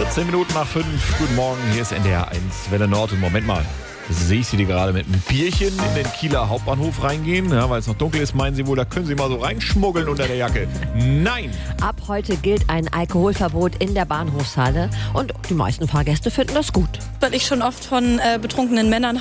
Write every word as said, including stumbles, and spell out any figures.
vierzehn Minuten nach fünf. Guten Morgen, hier ist N D R eins Welle Nord. Und Moment mal, sehe ich Sie die gerade mit einem Bierchen in den Kieler Hauptbahnhof reingehen? Ja, weil es noch dunkel ist, meinen Sie wohl, da können Sie mal so reinschmuggeln unter der Jacke. Nein! Ab heute gilt ein Alkoholverbot in der Bahnhofshalle und die meisten Fahrgäste finden das gut. Weil ich schon oft von äh, betrunkenen Männern